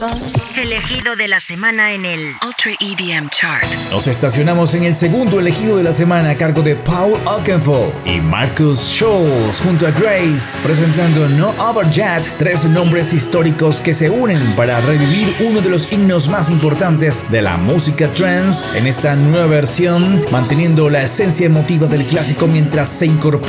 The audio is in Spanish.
Elegido de la semana en el Ultra EDM Chart. Nos estacionamos en el segundo elegido de la semana a cargo de Paul Oakenfold y Marcus Scholes junto a Grace, presentando No Over Yet, tres nombres históricos que se unen para revivir uno de los himnos más importantes de la música trance en esta nueva versión, manteniendo la esencia emotiva del clásico mientras se incorpora